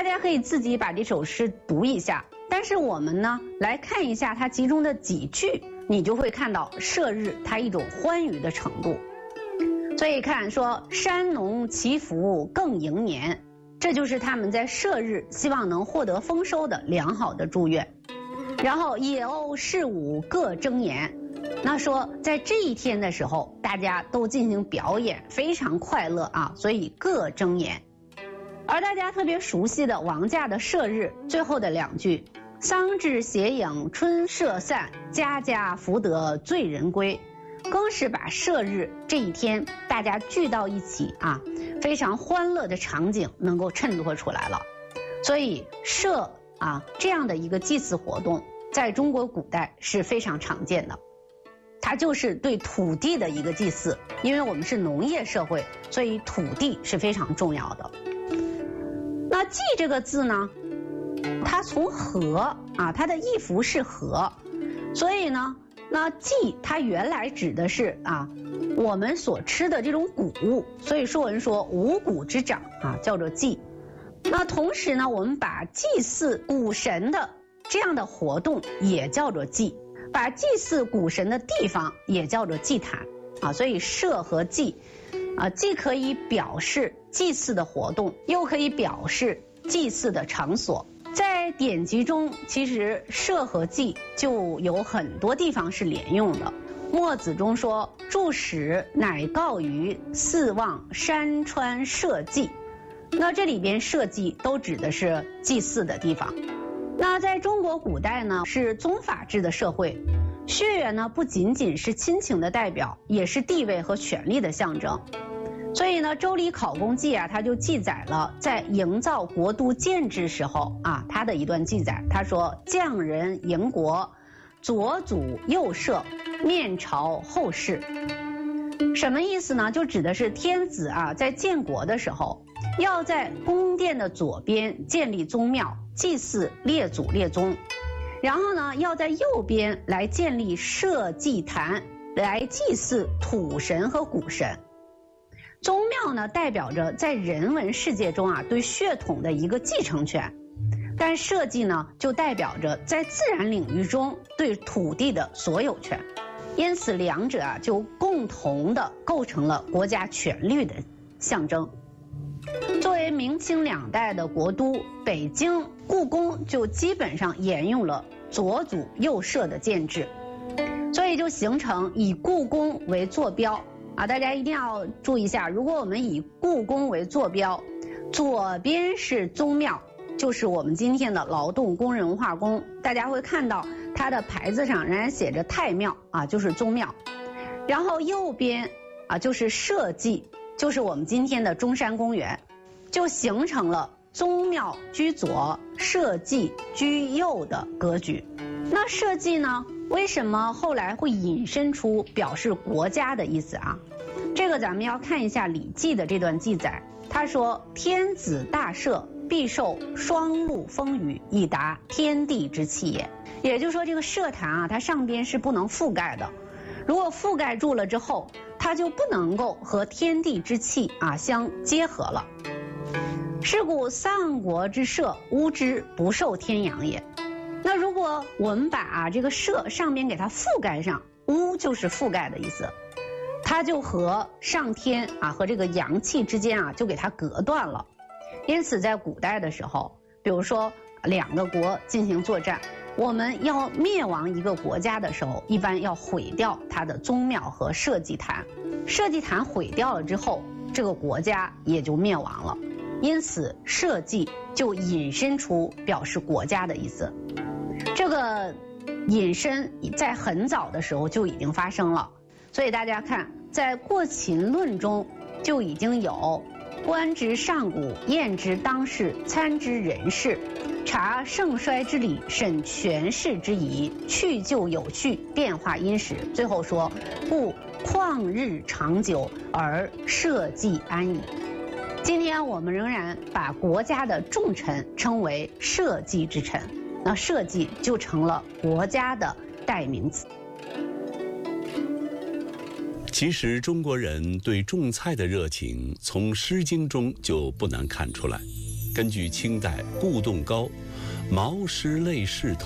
家可以自己把这首诗读一下，但是我们呢来看一下它其中的几句，你就会看到射日它一种欢愉的程度。所以看说山农祈福更迎年，这就是他们在射日希望能获得丰收的良好的祝愿。然后野鸥士舞各争妍，那说在这一天的时候大家都进行表演，非常快乐啊，所以各争妍。而大家特别熟悉的王驾的射日最后的两句，桑稚斜影春社散，家家福得醉人归，更是把射日这一天大家聚到一起啊，非常欢乐的场景能够衬托出来了。所以射啊这样的一个祭祀活动在中国古代是非常常见的，它就是对土地的一个祭祀，因为我们是农业社会，所以土地是非常重要的。那祭这个字呢，它从禾啊，它的义符是禾，所以呢，那祭它原来指的是啊我们所吃的这种谷物，所以说人说五谷之长啊叫做祭。那同时呢，我们把祭祀谷神的这样的活动也叫做祭，把祭祀谷神的地方也叫做祭坛啊，所以射和祭啊，既可以表示祭祀的活动，又可以表示祭祀的场所。在典籍中，其实射和祭就有很多地方是连用的。墨子中说：“注史乃告于四望山川社稷。”那这里边社稷都指的是祭祀的地方。那在中国古代呢，是宗法制的社会，血缘呢不仅仅是亲情的代表，也是地位和权力的象征。所以呢，《周礼考工记》啊，它就记载了在营造国都建制时候啊，它的一段记载。他说：“匠人营国，左祖右社，面朝后室。”什么意思呢？就指的是天子啊，在建国的时候，要在宫殿的左边建立宗庙，祭祀列祖列宗，然后呢，要在右边来建立社稷坛，来祭祀土神和谷神。宗庙呢，代表着在人文世界中啊对血统的一个继承权，但社稷呢，就代表着在自然领域中对土地的所有权。因此，两者啊就共同的构成了国家权力的象征。作为明清两代的国都，北京故宫就基本上沿用了左祖右社的建制，所以就形成以故宫为坐标啊。大家一定要注意一下，如果我们以故宫为坐标，左边是宗庙，就是我们今天的劳动工人文化宫，大家会看到它的牌子上仍然写着太庙啊，就是宗庙。然后右边啊就是社稷，就是我们今天的中山公园，就形成了宗庙居左，社稷居右的格局。那社稷呢，为什么后来会引申出表示国家的意思啊？这个咱们要看一下《礼记》的这段记载。他说：“天子大社，必受双陆风雨，以达天地之气也。”也就是说，这个社坛啊，它上边是不能覆盖的。如果覆盖住了之后，它就不能够和天地之气啊相结合了。是故丧国之社，乌之不受天阳也。那如果我们把这个社上边给它覆盖上，乌就是覆盖的意思，它就和上天啊和这个阳气之间啊就给它隔断了。因此在古代的时候，比如说两个国进行作战，我们要灭亡一个国家的时候，一般要毁掉它的宗庙和社稷坛。社稷坛毁掉了之后，这个国家也就灭亡了。因此社稷就引申出表示国家的意思。这个引申在很早的时候就已经发生了，所以大家看，在《过秦论》中就已经有观之上古，验之当世，参之人事，察盛衰之理，审权势之宜，去旧有序，变化因时。最后说，故旷日长久，而社稷安矣。今天我们仍然把国家的重臣称为社稷之臣，那社稷就成了国家的代名词。 其实中国人对种菜的热情从《诗经》中就不难看出来。 根据清代顾洞高《毛诗类释》统